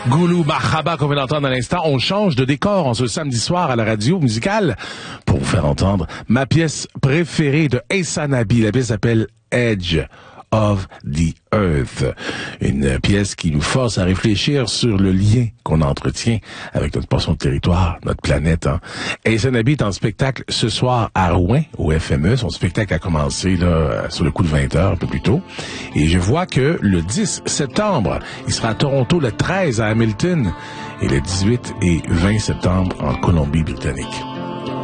Goulou Mahaba, qu'on vient d'entendre à l'instant. On change de décor en ce samedi soir à la radio musicale pour vous faire entendre ma pièce préférée de Essa Nabi. La pièce s'appelle Edge of the Earth. Une pièce qui nous force à réfléchir sur le lien qu'on entretient avec notre portion de territoire, notre planète. Essa Nabi est en spectacle ce soir à Rouen, au FME. Son spectacle a commencé là sur le coup de 20h, un peu plus tôt. Et je vois que le 10 septembre, il sera à Toronto, le 13 à Hamilton et le 18 et 20 septembre en Colombie-Britannique.